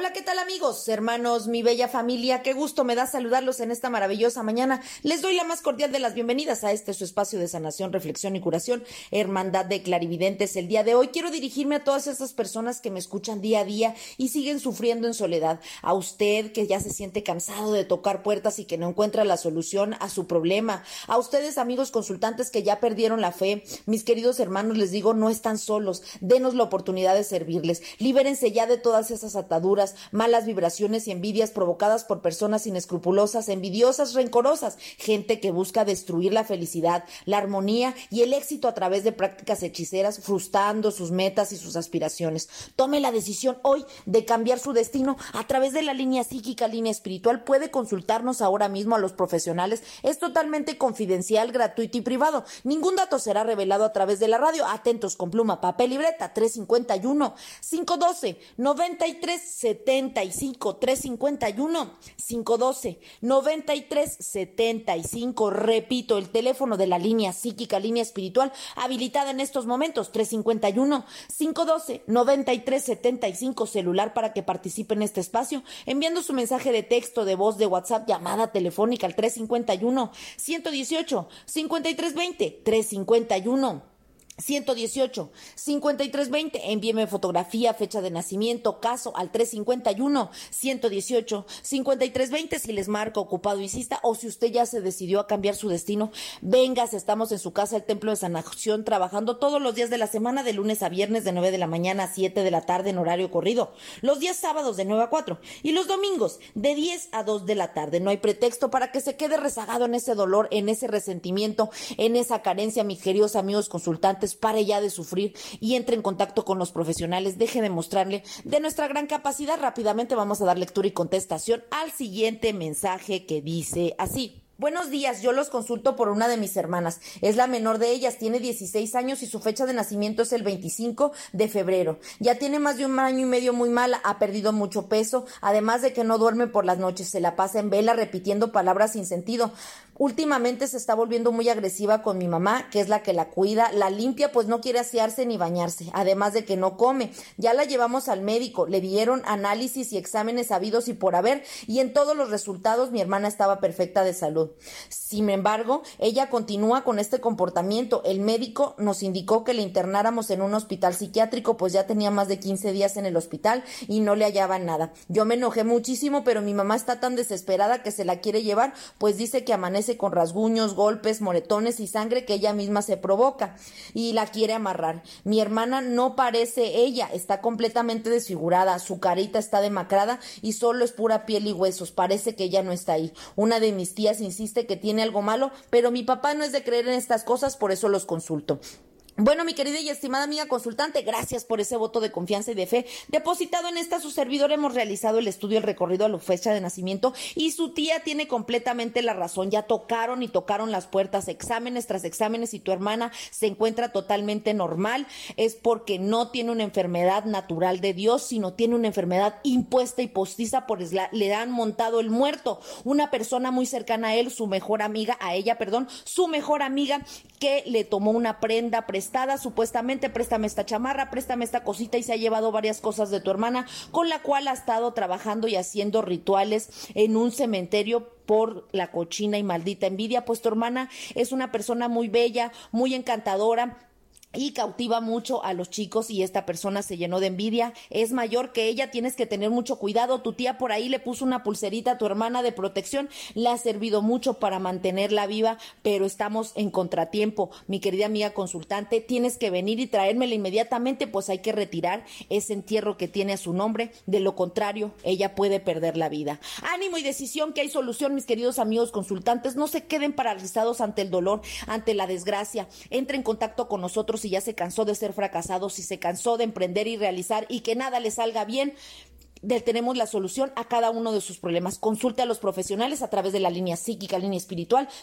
Hola, ¿qué tal amigos, hermanos, mi bella familia? Qué gusto me da saludarlos en esta maravillosa mañana. Les doy la más cordial de las bienvenidas a este su espacio de sanación, reflexión y curación, Hermandad de Clarividentes. El día de hoy quiero dirigirme a todas esas personas que me escuchan día a día y siguen sufriendo en soledad. A usted que ya se siente cansado de tocar puertas y que no encuentra la solución a su problema. A ustedes, amigos consultantes que ya perdieron la fe. Mis queridos hermanos, les digo, no están solos. Denos la oportunidad de servirles. Libérense ya de todas esas ataduras, malas vibraciones y envidias provocadas por personas inescrupulosas, envidiosas, rencorosas, gente que busca destruir la felicidad, la armonía y el éxito a través de prácticas hechiceras, frustrando sus metas y sus aspiraciones. Tome la decisión hoy de cambiar su destino a través de la línea psíquica, línea espiritual. Puede consultarnos ahora mismo a los profesionales. Es totalmente confidencial, gratuito y privado. Ningún dato será revelado a través de la radio. Atentos con pluma, papel y libreta. 351-512-9375, 351-512-9375. Repito, el teléfono de la línea psíquica, línea espiritual, habilitada en estos momentos, 351-512-9375, celular para que participe en este espacio, enviando su mensaje de texto, de voz, de WhatsApp, llamada telefónica al 351-118-5320, 351-118-5320. Envíeme fotografía, fecha de nacimiento, caso al 351-118-5320. Si les marca ocupado, insista, o si usted ya se decidió a cambiar su destino, véngase, estamos en su casa, el Templo de Sanación, trabajando todos los días de la semana, de lunes a viernes, de 9 de la mañana a 7 de la tarde en horario corrido, los días sábados de 9 a 4 y los domingos de 10 a 2 de la tarde. No hay pretexto para que se quede rezagado en ese dolor, en ese resentimiento, en esa carencia, mis queridos amigos consultantes. Pare ya de sufrir y entre en contacto con los profesionales. Deje de mostrarle de nuestra gran capacidad. Rápidamente vamos a dar lectura y contestación al siguiente mensaje que dice así. Buenos días, yo los consulto por una de mis hermanas. Es la menor de ellas, tiene 16 años y su fecha de nacimiento es el 25 de febrero. Ya tiene más de un año y medio muy mala, ha perdido mucho peso, además de que no duerme por las noches, se la pasa en vela repitiendo palabras sin sentido. Últimamente se está volviendo muy agresiva con mi mamá, que es la que la cuida, la limpia, pues no quiere asearse ni bañarse, además de que no come. Ya la llevamos al médico, le dieron análisis y exámenes habidos y por haber, y en todos los resultados mi hermana estaba perfecta de salud. Sin embargo, ella continúa con este comportamiento. El médico nos indicó que le internáramos en un hospital psiquiátrico, pues ya tenía más de 15 días en el hospital y no le hallaban nada. Yo me enojé muchísimo, pero mi mamá está tan desesperada que se la quiere llevar, pues dice que amanece con rasguños, golpes, moretones y sangre que ella misma se provoca y la quiere amarrar. Mi hermana no parece ella, está completamente desfigurada, su carita está demacrada y solo es pura piel y huesos, parece que ella no está ahí. Una de mis tías insiste que tiene algo malo, pero mi papá no es de creer en estas cosas, por eso los consulto. Bueno, mi querida y estimada amiga consultante, gracias por ese voto de confianza y de fe depositado en esta su servidor. Hemos realizado el estudio, el recorrido a la fecha de nacimiento y su tía tiene completamente la razón. Ya tocaron las puertas, exámenes tras exámenes, y tu hermana se encuentra totalmente normal. Es porque no tiene una enfermedad natural de Dios, sino tiene una enfermedad impuesta y postiza, pues le han montado el muerto. Una persona muy cercana a él, su mejor amiga que le tomó una prenda prestada, supuestamente, préstame esta chamarra, préstame esta cosita, y se ha llevado varias cosas de tu hermana, con la cual ha estado trabajando y haciendo rituales en un cementerio por la cochina y maldita envidia. Pues tu hermana es una persona muy bella, muy encantadora y cautiva mucho a los chicos, y esta persona se llenó de envidia. Es mayor que ella, tienes que tener mucho cuidado. Tu tía por ahí le puso una pulserita a tu hermana de protección, le ha servido mucho para mantenerla viva, pero estamos en contratiempo. Mi querida amiga consultante, tienes que venir y traérmela inmediatamente, pues hay que retirar ese entierro que tiene a su nombre. De lo contrario, ella puede perder la vida. Ánimo y decisión, que hay solución, mis queridos amigos consultantes. No se queden paralizados ante el dolor, ante la desgracia. Entre en contacto con nosotros si ya se cansó de ser fracasado, si se cansó de emprender y realizar y que nada le salga bien. Tenemos la solución a cada uno de sus problemas. Consulte a los profesionales a través de la línea psíquica, línea espiritual,